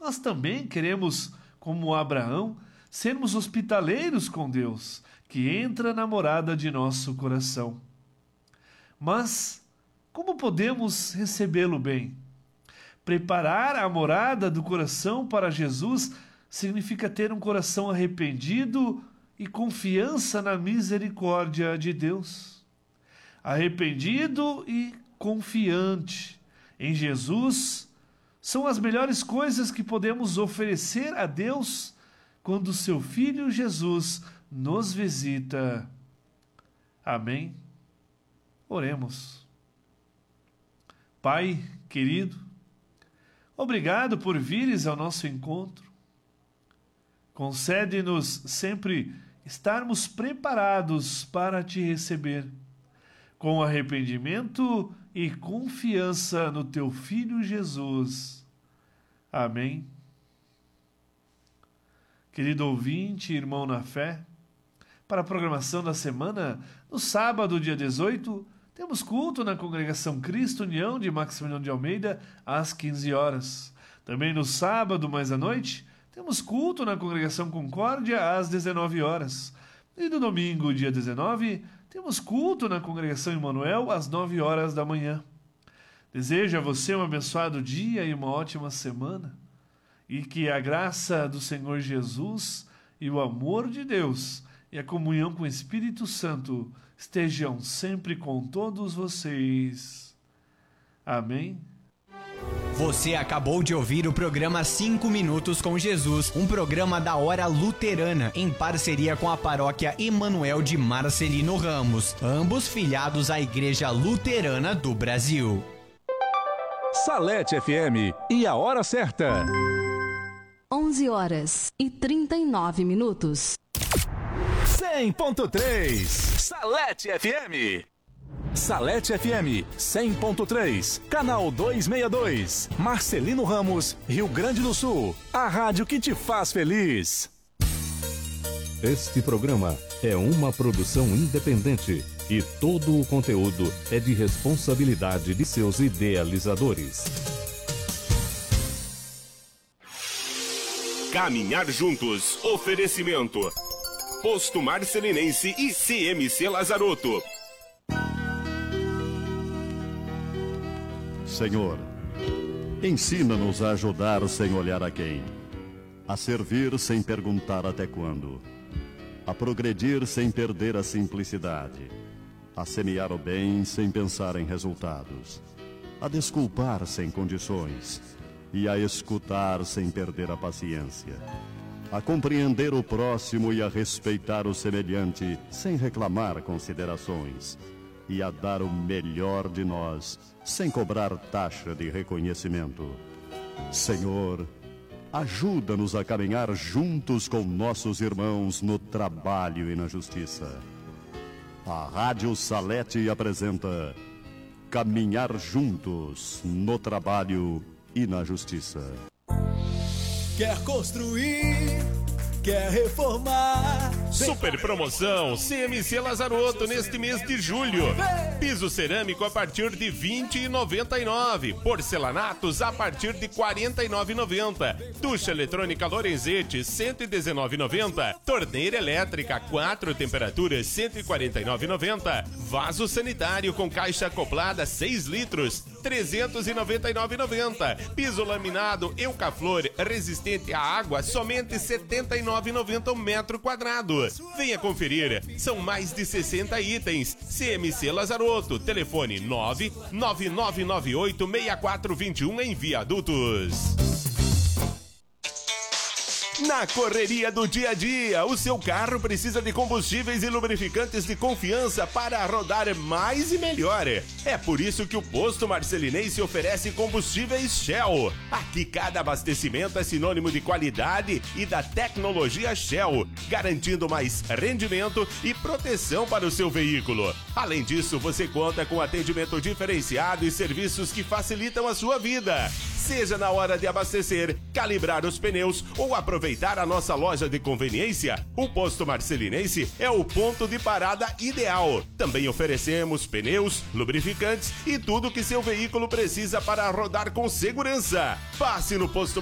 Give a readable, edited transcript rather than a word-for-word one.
nós também queremos, como Abraão, sermos hospitaleiros com Deus, que entra na morada de nosso coração. Mas como podemos recebê-lo bem? Preparar a morada do coração para Jesus significa ter um coração arrependido e confiança na misericórdia de Deus. Arrependido e confiante em Jesus são as melhores coisas que podemos oferecer a Deus quando seu Filho Jesus nos visita. Amém? Oremos. Pai querido, obrigado por vires ao nosso encontro. Concede-nos sempre estarmos preparados para te receber, com arrependimento e confiança no teu Filho Jesus. Amém. Querido ouvinte, irmão na fé, para a programação da semana, no sábado, dia 18, temos culto na Congregação Cristo União de Maximiliano de Almeida, às 15 horas. Também no sábado, mais à noite, temos culto na Congregação Concórdia, às 19 horas. E no domingo, dia 19, temos culto na Congregação Emmanuel, às 9 horas da manhã. Desejo a você um abençoado dia e uma ótima semana. E que a graça do Senhor Jesus e o amor de Deus e a comunhão com o Espírito Santo estejam sempre com todos vocês. Amém. Você acabou de ouvir o programa 5 Minutos com Jesus, um programa da Hora Luterana, em parceria com a Paróquia Emanuel de Marcelino Ramos, ambos filiados à Igreja Luterana do Brasil. Salete FM e a hora certa. 11h39. 100.3 Salete FM. Salete FM 100.3, canal 262, Marcelino Ramos, Rio Grande do Sul. A rádio que te faz feliz. Este programa é uma produção independente e todo o conteúdo é de responsabilidade de seus idealizadores. Caminhar juntos. Oferecimento: Posto Marcelinense e CMC Lazarotto. Senhor, ensina-nos a ajudar sem olhar a quem, a servir sem perguntar até quando, a progredir sem perder a simplicidade, a semear o bem sem pensar em resultados, a desculpar sem condições e a escutar sem perder a paciência, a compreender o próximo e a respeitar o semelhante sem reclamar considerações, e a dar o melhor de nós sem cobrar taxa de reconhecimento. Senhor, ajuda-nos a caminhar juntos com nossos irmãos no trabalho e na justiça. A Rádio Salete apresenta Caminhar Juntos no Trabalho e na Justiça. Quer construir, quer reformar. Super promoção CMC Lazarotto neste mês de julho. Piso cerâmico a partir de R$ 20,99. Porcelanatos a partir de R$ 49,90. Ducha eletrônica Lorenzetti R$ 119,90. Torneira elétrica 4 temperaturas R$ 149,90. Vaso sanitário com caixa acoplada 6 litros R$ 399,90. Piso laminado Eucaflor resistente à água somente R$ 79,90 um metro quadrado. Venha conferir, são mais de 60 itens. CMC Lazarotto, telefone 999986421 em Viadutos. Na correria do dia a dia, o seu carro precisa de combustíveis e lubrificantes de confiança para rodar mais e melhor. É por isso que o Posto Marcelinense oferece combustíveis Shell. Aqui cada abastecimento é sinônimo de qualidade e da tecnologia Shell, garantindo mais rendimento e proteção para o seu veículo. Além disso, você conta com atendimento diferenciado e serviços que facilitam a sua vida. Seja na hora de abastecer, calibrar os pneus ou aproveitar a nossa loja de conveniência, o Posto Marcelinense é o ponto de parada ideal. Também oferecemos pneus, lubrificantes e tudo que seu veículo precisa para rodar com segurança. Passe no Posto